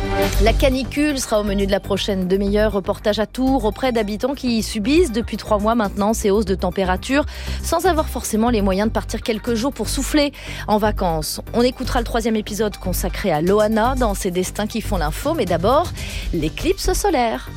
La canicule sera au menu de la prochaine demi-heure. Reportage à Tours auprès d'habitants qui subissent depuis 3 mois maintenant ces hausses de température sans avoir forcément les moyens de partir quelques jours pour souffler en vacances. On écoutera le 3e épisode consacré à Loana dans ses destins qui font l'info. Mais d'abord, l'éclipse solaire.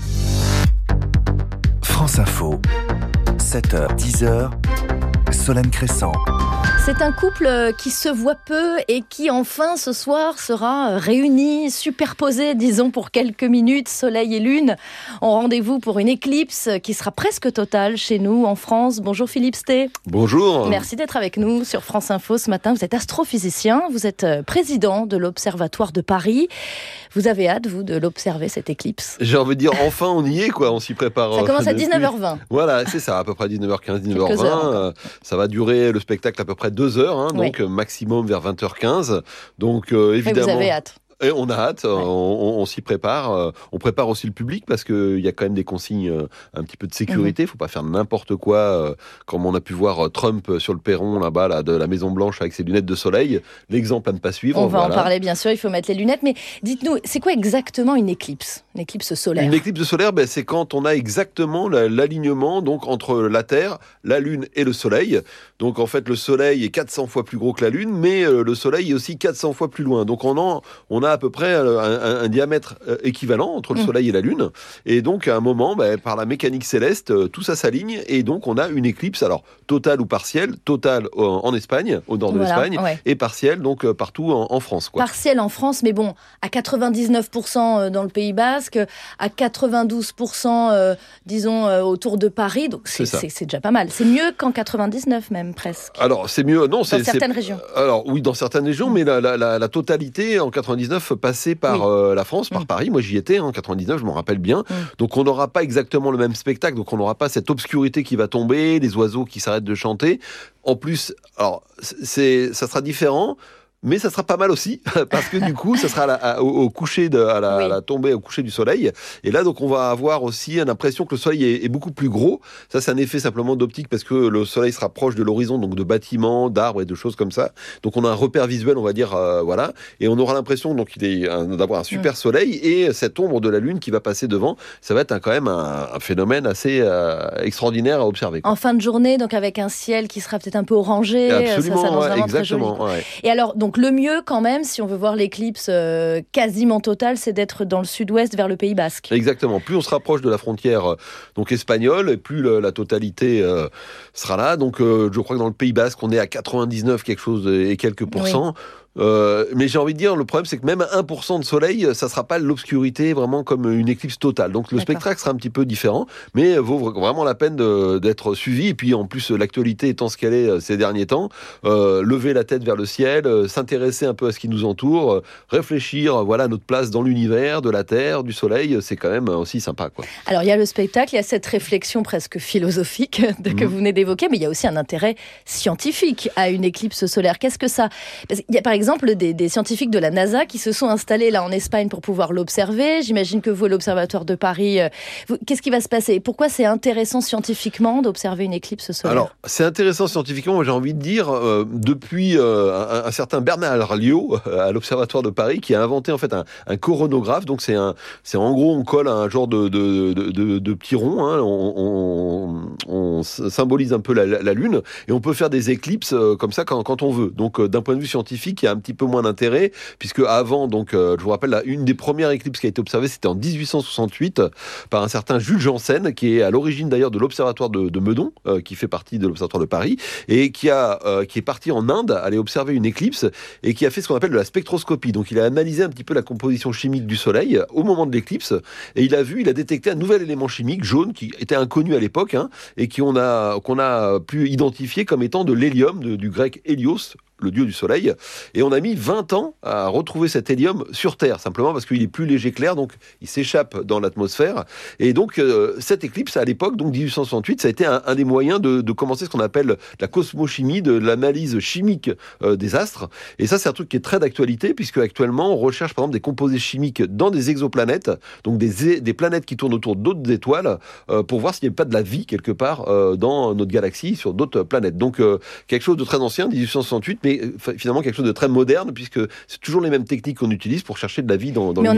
France Info, 7h, 10h, Solène Crescent. C'est un couple qui se voit peu et qui enfin ce soir sera réuni, superposé, disons pour quelques minutes. Soleil et lune ont rendez-vous pour une éclipse qui sera presque totale chez nous en France. Bonjour Philippe Sté. Bonjour. Merci d'être avec nous sur France Info ce matin. Vous êtes astrophysicien, vous êtes président de l'Observatoire de Paris. Vous avez hâte, vous, de l'observer, cette éclipse? J'ai envie de dire, enfin on y est, quoi. On s'y prépare. Ça commence à 19h20. Voilà, c'est ça, à peu près 19h15, 19h20. Ça va durer le spectacle à peu près 2 heures, donc maximum vers 20h15. Donc évidemment. Et vous avez hâte? Et on a hâte, on s'y prépare. On prépare aussi le public parce qu'il y a quand même des consignes un petit peu de sécurité. Il ne faut pas faire n'importe quoi, comme on a pu voir Trump sur le perron là-bas de la Maison Blanche avec ses lunettes de soleil. L'exemple à ne pas suivre. On va en parler, bien sûr, il faut mettre les lunettes. Mais dites-nous, c'est quoi exactement une éclipse solaire? Une éclipse solaire, c'est quand on a exactement l'alignement donc, entre la Terre, la Lune et le Soleil. Donc en fait, le Soleil est 400 fois plus gros que la Lune, mais le Soleil est aussi 400 fois plus loin. Donc on a à peu près un diamètre équivalent entre le Soleil et la Lune. Et donc, à un moment, par la mécanique céleste, tout ça s'aligne. Et donc, on a une éclipse, alors totale ou partielle. Totale en Espagne, au nord de l'Espagne, et partielle, donc partout en France. Quoi. Partielle en France, mais bon, à 99% dans le Pays Basque, à 92%, disons, autour de Paris. Donc, c'est déjà pas mal. C'est mieux qu'en 99 même, presque. Alors, c'est mieux. Non, dans certaines régions. Alors, oui, dans certaines régions, mais la totalité, en 99, passé par la France, par Paris. Moi, j'y étais en 99, je m'en rappelle bien. Donc, on n'aura pas exactement le même spectacle. Donc, on n'aura pas cette obscurité qui va tomber, les oiseaux qui s'arrêtent de chanter. En plus, alors, ça sera différent. Mais ça sera pas mal aussi, parce que du coup, ça sera au coucher à la tombée, au coucher du soleil. Et là, donc, on va avoir aussi l'impression que le soleil est beaucoup plus gros. Ça, c'est un effet simplement d'optique, parce que le soleil sera proche de l'horizon, donc de bâtiments, d'arbres et de choses comme ça. Donc, on a un repère visuel, on va dire, voilà. Et on aura l'impression, donc, d'avoir un super soleil et cette ombre de la Lune qui va passer devant. Ça va être quand même un phénomène assez extraordinaire à observer. En fin de journée, donc, avec un ciel qui sera peut-être un peu orangé. Absolument, ça s'annonce vraiment très joli. Et alors, donc, le mieux quand même, si on veut voir l'éclipse quasiment totale, c'est d'être dans le sud-ouest vers le Pays Basque. Exactement. Plus on se rapproche de la frontière donc espagnole, et plus la totalité sera là. Donc je crois que dans le Pays Basque, on est à 99 quelque chose et quelques pourcents. Mais j'ai envie de dire, le problème c'est que même 1% de soleil, ça sera pas l'obscurité vraiment comme une éclipse totale. Donc le spectacle sera un petit peu différent, mais vaut vraiment la peine d'être suivi. Et puis en plus, l'actualité étant ce qu'elle est ces derniers temps, lever la tête vers le ciel, s'intéresser un peu à ce qui nous entoure, réfléchir à notre place dans l'univers, de la Terre, du soleil, c'est quand même aussi sympa, quoi. Alors il y a le spectacle, il y a cette réflexion presque philosophique que vous venez d'évoquer, mais il y a aussi un intérêt scientifique à une éclipse solaire. Qu'est-ce que ça... Parce qu'il y a par exemple des scientifiques de la NASA qui se sont installés là en Espagne pour pouvoir l'observer. J'imagine que vous, l'Observatoire de Paris, qu'est-ce qui va se passer? Pourquoi c'est intéressant scientifiquement d'observer une éclipse solaire? Alors, c'est intéressant scientifiquement, j'ai envie de dire, depuis un certain Bernard Liot à l'Observatoire de Paris qui a inventé en fait un coronographe. Donc c'est en gros, on colle un genre de petit rond, on symbolise un peu la Lune et on peut faire des éclipses comme ça quand on veut. Donc d'un point de vue scientifique, il y a un petit peu moins d'intérêt, puisque avant, donc, je vous rappelle, une des premières éclipses qui a été observée, c'était en 1868 par un certain Jules Janssen, qui est à l'origine d'ailleurs de l'Observatoire de Meudon, qui fait partie de l'Observatoire de Paris, et qui est parti en Inde aller observer une éclipse, et qui a fait ce qu'on appelle de la spectroscopie. Donc il a analysé un petit peu la composition chimique du Soleil au moment de l'éclipse, et il a détecté un nouvel élément chimique jaune qui était inconnu à l'époque, et qu'on a pu identifier comme étant de l'hélium, du grec hélios, le dieu du soleil, et on a mis 20 ans à retrouver cet hélium sur Terre, simplement parce qu'il est plus léger que l'air, donc il s'échappe dans l'atmosphère, et donc cette éclipse, à l'époque, donc 1868, ça a été un des moyens de commencer ce qu'on appelle la cosmochimie, de l'analyse chimique des astres, et ça c'est un truc qui est très d'actualité, puisque actuellement on recherche par exemple des composés chimiques dans des exoplanètes, donc des planètes qui tournent autour d'autres étoiles, pour voir s'il n'y a pas de la vie quelque part dans notre galaxie, sur d'autres planètes. Donc quelque chose de très ancien, 1868, mais finalement quelque chose de très moderne, puisque c'est toujours les mêmes techniques qu'on utilise pour chercher de la vie dans l'univers.